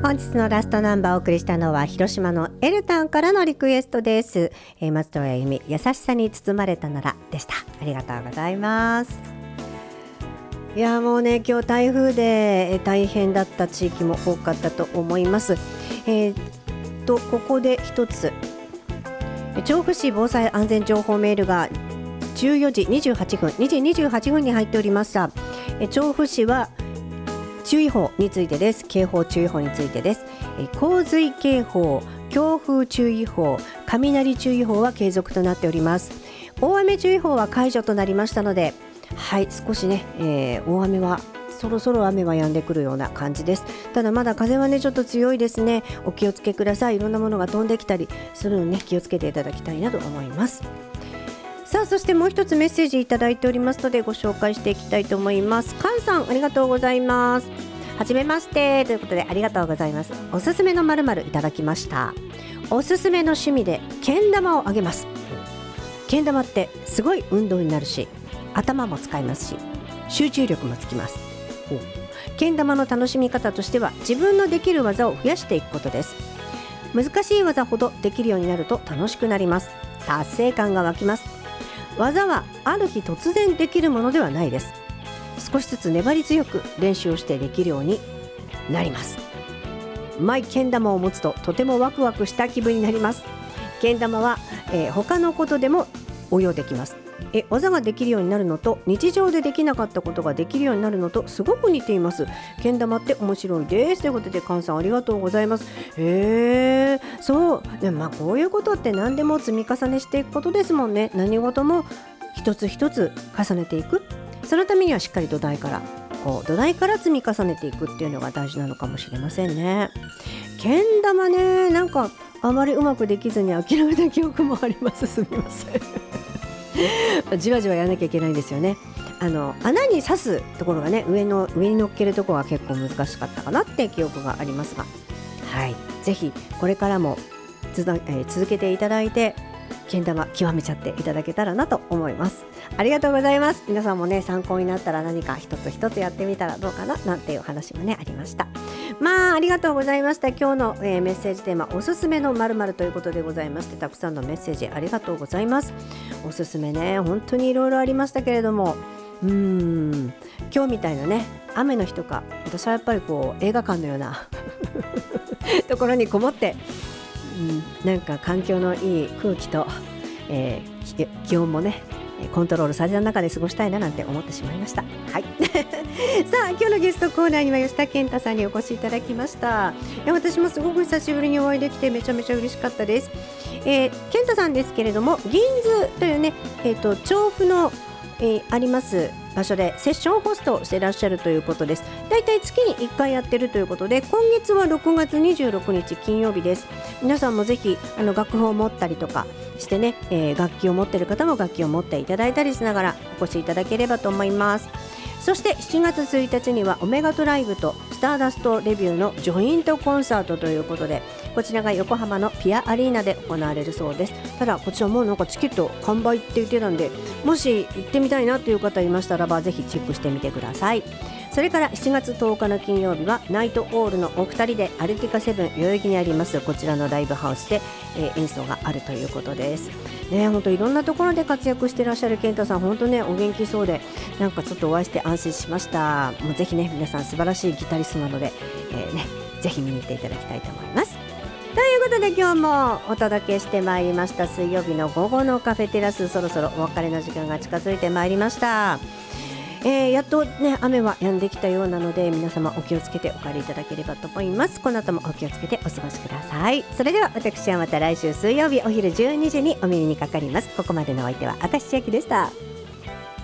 本日のラストナンバーをお送りしたのは広島のエルタンからのリクエストです。松任谷由実、優しさに包まれたならでした。ありがとうございます。いやもうね、今日台風で大変だった地域も多かったと思います。ここで一つ、調布市防災安全情報メールが14時28分2時28分に入っておりました。調布市は注意報についてです。警報注意報についてです。洪水警報、強風注意報、雷注意報は継続となっております。大雨注意報は解除となりましたので、はい、少しね、大雨はそろそろ雨は止んでくるような感じです。ただまだ風はねちょっと強いですね。お気をつけください。いろんなものが飛んできたりするのね、気をつけていただきたいなと思います。さあ、そしてもう一つメッセージいただいておりますのでご紹介していきたいと思います。カンさん、ありがとうございます。はじめましてということでありがとうございます。おすすめの〇〇いただきました。おすすめの趣味でけん玉をあげます。けん玉ってすごい運動になるし、頭も使いますし、集中力もつきます。けん玉の楽しみ方としては、自分のできる技を増やしていくことです。難しい技ほどできるようになると楽しくなります。達成感が湧きます。技はある日突然できるものではないです。少しずつ粘り強く練習をしてできるようになります。マイけん玉を持つととてもワクワクした気分になります。けん玉は、他のことでも応用できます。技ができるようになるのと、日常でできなかったことができるようになるのとすごく似ています。けん玉って面白いですということで、カンさんありがとうございます。そうで、こういうことって何でも積み重ねしていくことですもんね。何事も一つ一つ重ねていく。そのためにはしっかり土台から積み重ねていくっていうのが大事なのかもしれませんね。けん玉ね、なんかあまりうまくできずに諦めた記憶もあります。すみませんじわじわやらなきゃいけないんですよね。穴に刺すところがね、上に乗っけるところが結構難しかったかなって記憶がありますが、はい、ぜひこれからも続けていただいて、けん玉極めちゃっていただけたらなと思います。ありがとうございます。皆さんもね、参考になったら何か一つ一つやってみたらどうかななんていう話もねありました。ありがとうございました。今日の、メッセージテーマ、おすすめの〇〇ということでございまして、たくさんのメッセージありがとうございます。おすすめね、本当にいろいろありましたけれども、今日みたいなね雨の日とか、私はやっぱり映画館のようなところにこもって、なんか環境のいい空気と、気温もねコントロールされた中で過ごしたいななんて思ってしまいました。はいさあ、今日のゲストコーナーには吉田健太さんにお越しいただきました。私もすごく久しぶりにお会いできてめちゃめちゃ嬉しかったです。健太さんですけれども、銀座というね、調布の、あります場所でセッションホストをしていらっしゃるということです。だいたい月に1回やってるということで、今月は6月26日金曜日です。皆さんもぜひ楽譜を持ったりとかしてね、楽器を持っている方も楽器を持っていただいたりしながらお越しいただければと思います。そして7月1日にはオメガトライブとスターダストレビューのジョイントコンサートということで、こちらが横浜のピアアリーナで行われるそうです。ただこちらもなんかチケット完売って言ってたんで、もし行ってみたいなという方いましたらばぜひチェックしてみてください。それから7月10日の金曜日はナイトオールのお二人でアルティカセブン代々木にありますこちらのライブハウスで、演奏があるということですね。本当いろんなところで活躍していらっしゃる健太さん、本当ねお元気そうで、なんかちょっとお会いして安心しました。もうぜひね皆さん素晴らしいギタリストなので、ぜひ見に行っていただきたいと思います。ということで今日もお届けしてまいりました水曜日の午後のカフェテラス、そろそろお別れの時間が近づいてまいりました。やっとね雨は止んできたようなので、皆様お気をつけてお帰りいただければと思います。この後もお気をつけてお過ごしください。それでは私はまた来週水曜日お昼12時にお耳にかかります。ここまでのお相手は明石千秋でした。